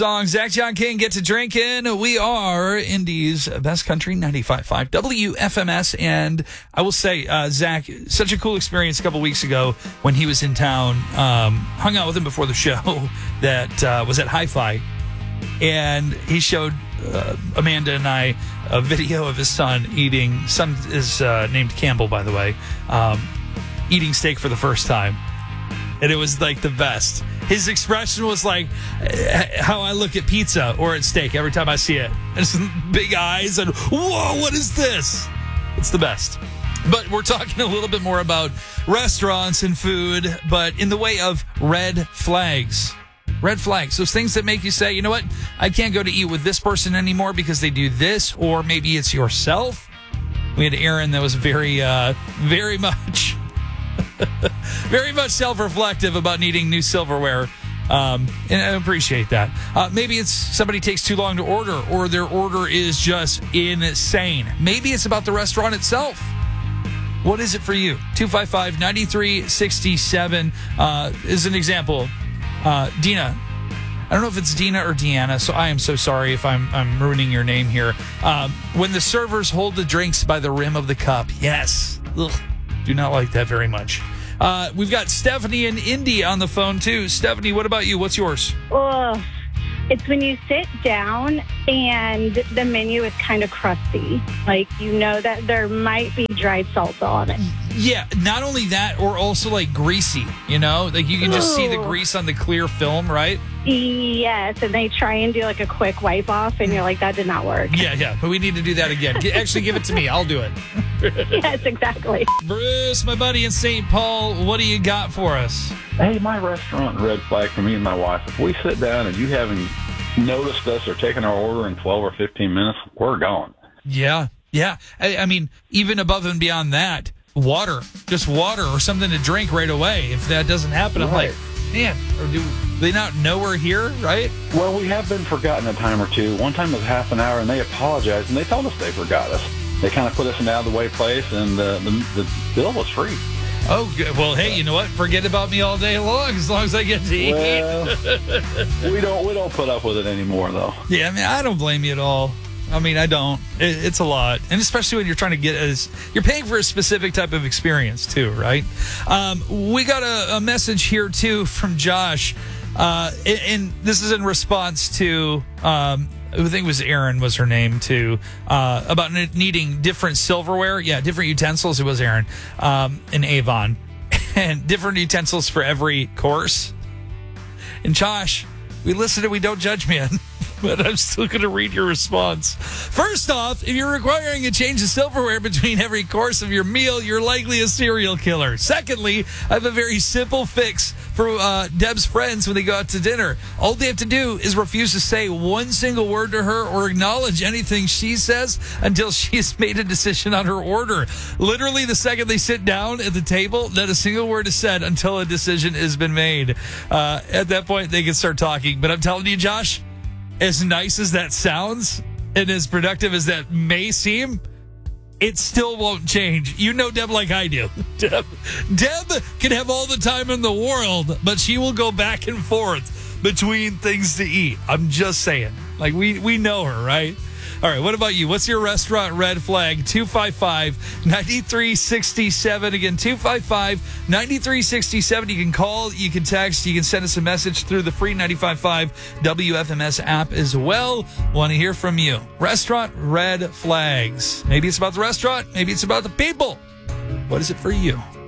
Song Zach John King Get to Drinking. We are Indy's best country, 95.5 WFMS. And I will say, Zach, such a cool experience a couple weeks ago when he was in town. Hung out with him before the show that was at Hi-Fi. And he showed Amanda and I a video of his son eating. Son is named Campbell, by the way. Eating steak for the first time. And it was like the best. His expression was like how I look at pizza or at steak every time I see it. And some big eyes and, whoa, what is this? It's the best. But we're talking a little bit more about restaurants and food, but in the way of red flags. Red flags. Those things that make you say, you know what? I can't go to eat with this person anymore because they do this, or maybe it's yourself. We had Aaron that was very much... very much self-reflective about needing new silverware, and I appreciate that. Maybe it's somebody takes too long to order, or their order is just insane. Maybe it's about the restaurant itself. What is it for you? 255-9367 is an example. Dina, I don't know if it's Dina or Deanna, so I am so sorry if I'm ruining your name here. When the servers hold the drinks by the rim of the cup, yes. Ugh. Do not like that very much. We've got Stephanie and Indy on the phone, too. Stephanie, what about you? What's yours? Oh, it's when you sit down and the menu is kind of crusty. Like, you know that there might be dried salsa on it. Yeah, not only that, or also, like, greasy, you know? Like, you can just see the grease on the clear film, right? Yes, and they try and do, like, a quick wipe-off, and you're like, that did not work. Yeah, but we need to do that again. Actually, give it to me. I'll do it. Yes, exactly. Bruce, my buddy in St. Paul, what do you got for us? Hey, my restaurant red flag for me and my wife, if we sit down and you haven't noticed us or taken our order in 12 or 15 minutes, we're gone. Yeah. I mean, even above and beyond that, water, just water or something to drink right away. If that doesn't happen, I'm like, man, or do they not know we're here, right? Well, we have been forgotten a time or two. One time it was half an hour, and they apologized, and they told us they forgot us. They kind of put us in an out-of-the-way place, and the bill was free. Oh, good. Well, hey, you know what? Forget about me all day long as I get to eat. Well, we don't put up with it anymore, though. Yeah, I mean, I don't blame you at all. I mean, I don't. It's a lot. And especially when you're trying to you're paying for a specific type of experience, too, right? We got a message here, too, from Josh. And this is in response to... I think it was Erin was her name, too, about needing different silverware. Yeah, different utensils. It was Erin in Avon. And different utensils for every course. And Josh, we listen and we don't judge, man. But I'm still going to read your response. First off, if you're requiring a change of silverware between every course of your meal, you're likely a serial killer. Secondly, I have a very simple fix for Deb's friends when they go out to dinner. All they have to do is refuse to say one single word to her or acknowledge anything she says until she has made a decision on her order. Literally, the second they sit down at the table, not a single word is said until a decision has been made. At that point, they can start talking. But I'm telling you, Josh, as nice as that sounds and as productive as that may seem, it still won't change. You know Deb like I do. Deb can have all the time in the world, but she will go back and forth between things to eat. I'm just saying. Like, we know her, right? All right, what about you? What's your restaurant red flag? 255-9367. Again, 255-9367. You can call, you can text, you can send us a message through the free 95.5 WFMS app as well. Want to hear from you. Restaurant red flags. Maybe it's about the restaurant. Maybe it's about the people. What is it for you?